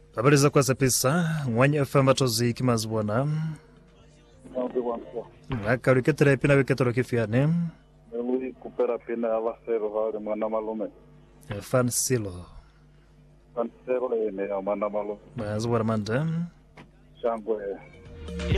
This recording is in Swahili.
Habari za kwa pesa mwanya FM tozi kimazibona akaliketera pina weketoro kifiane Lui kupera pina avasero vale mwana malume fansilo Fansero ene mwana malume bazwara manda shangwe